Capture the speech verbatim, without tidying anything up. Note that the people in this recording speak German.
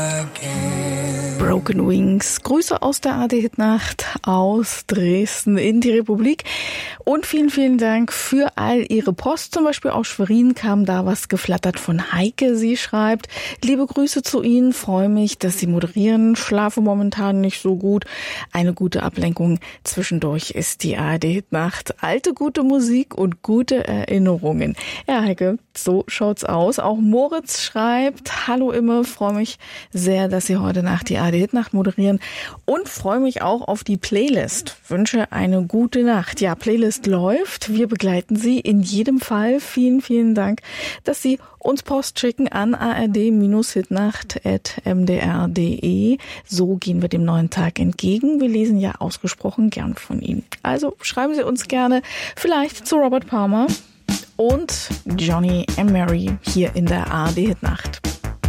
Broken Wings. Grüße aus der A R D-Hitnacht aus Dresden in die Republik. Und vielen, vielen Dank für all Ihre Post. Zum Beispiel aus Schwerin kam da was geflattert von Heike. Sie schreibt, liebe Grüße zu Ihnen. Freue mich, dass Sie moderieren. Schlafe momentan nicht so gut. Eine gute Ablenkung zwischendurch ist die A R D-Hitnacht. Alte, gute Musik und gute Erinnerungen. Ja, Heike, so schaut's aus. Auch Moritz schreibt, hallo Imme, freue mich sehr, dass Sie heute Nacht die A R D-Hitnacht moderieren und freue mich auch auf die Playlist. Wünsche eine gute Nacht. Ja, Playlist läuft. Wir begleiten Sie in jedem Fall. Vielen, vielen Dank, dass Sie uns Post schicken an a r d hitnacht at m d r punkt d e. So gehen wir dem neuen Tag entgegen. Wir lesen ja ausgesprochen gern von Ihnen. Also schreiben Sie uns gerne vielleicht zu Robert Palmer und Johnny and Mary hier in der A R D-Hitnacht.